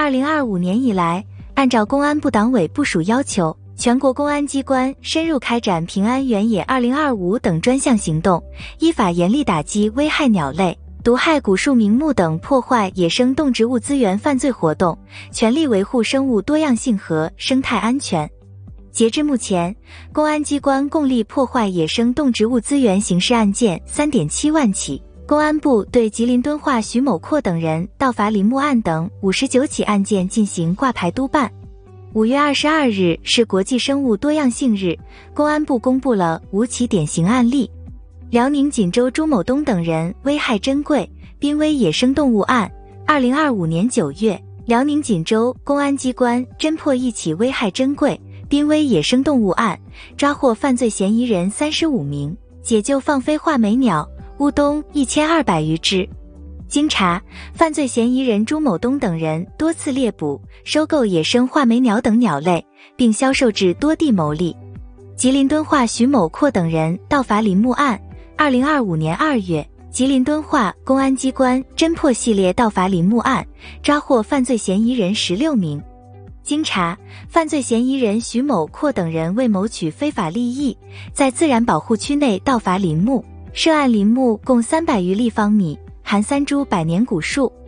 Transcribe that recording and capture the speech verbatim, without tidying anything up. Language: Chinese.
二零二五年以来，按照公安部党委部署要求，全国公安机关深入开展平安原野二零二五等专项行动，依法严厉打击危害鸟类、毒害古树名木等破坏野生动植物资源犯罪活动，全力维护生物多样性和生态安全。截至目前，公安机关共立破坏野生动植物资源刑事案件 三点七万起，公安部对吉林敦化徐某阔等人盗伐林木案等五十九起案件进行挂牌督办。五月二十二日是国际生物多样性日，公安部公布了五起典型案例。辽宁锦州朱某东等人危害珍贵濒危野生动物案，二零二五年九月，辽宁锦州公安机关侦破一起危害珍贵濒危野生动物案，抓获犯罪嫌疑人三十五名，解救放飞画眉鸟、乌冬一千二百余只。经查，犯罪嫌疑人朱某东等人多次猎捕、收购野生画眉鸟等鸟类，并销售至多地牟利。吉林敦化徐某阔等人盗伐林木案，二零二五年二月，吉林敦化公安机关侦破系列盗伐林木案，抓获犯罪嫌疑人十六名。经查，犯罪嫌疑人徐某阔等人为谋取非法利益，在自然保护区内盗伐林木，涉案林木共三百余立方米，含三株百年古树。